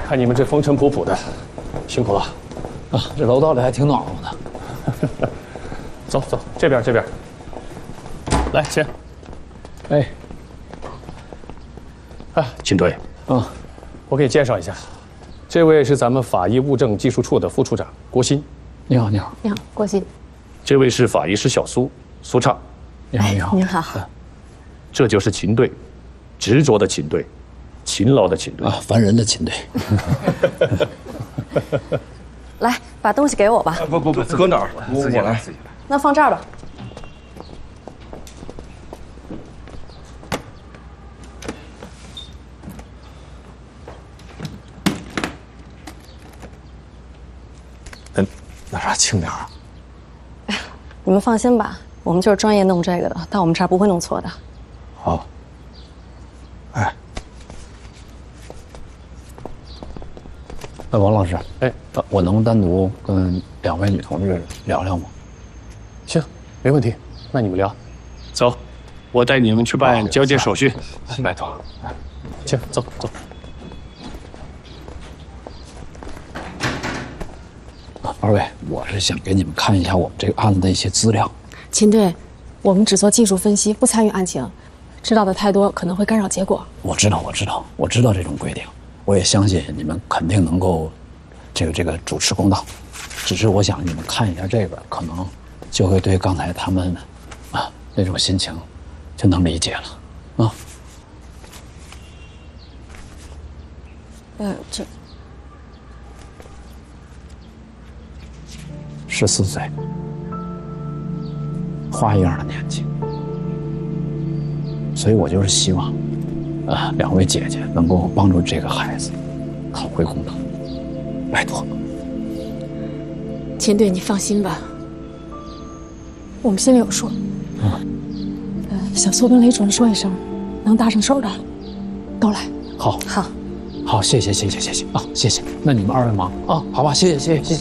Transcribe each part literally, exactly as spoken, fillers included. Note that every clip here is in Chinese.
看你们这风尘仆仆的，辛苦了。 啊，这楼道里还挺暖和的。 走走，这边这边。来，请。 哎， 啊，秦队， 嗯， 我给你介绍一下，这位是咱们法医物证技术处的副处长郭鑫。 你好，你好。 你好，郭鑫。 这位是法医师小苏，苏畅。 你好，你好。 您好。 这就是秦队，执着的秦队，勤劳的秦队啊，烦人的秦队。 来，把东西给我吧。 不不不，搁哪儿？我我来。 那放这儿吧。 嗯，那啥轻点儿。 你们放心吧，我们就是专业弄这个的，到我们这儿不会弄错的。 好。哎， 哎，王老师， 哎， 我能单独跟两位女同志聊聊吗？ 行，没问题。那你们聊。 走，我带你们去办交接手续。 拜托。行，走走。 二位，我是想给你们看一下我们这个案子的一些资料。 秦队，我们只做技术分析，不参与案情，知道的太多可能会干扰结果。 我知道，我知道，我知道这种规定，我也相信你们肯定能够，这个这个主持公道。只是我想你们看一下这个，可能就会对刚才他们啊那种心情就能理解了啊。 呃，这十四岁，花一样的年纪，所以我就是希望，啊，两位姐姐能够帮助这个孩子讨回公道，拜托。 秦队，你放心吧，我们心里有数。 嗯。 呃，小苏跟雷主任说一声，能搭上手的，都来。 好， 好， 好，谢谢，谢谢，谢谢啊，谢谢。那你们二位忙啊，好吧，谢谢，谢谢，谢谢。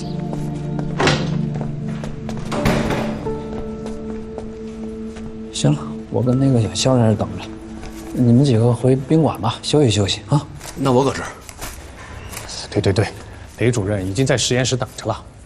行了，我跟那个小肖在这等着，你们几个回宾馆吧，休息休息啊。 那我搁这儿。 对对对，雷主任已经在实验室等着了。